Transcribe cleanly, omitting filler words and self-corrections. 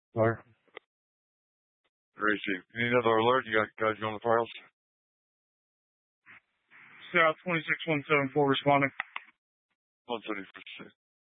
Fire. Great, Chief. Any other alert? You got guys on the files? South 26174 responding. 176.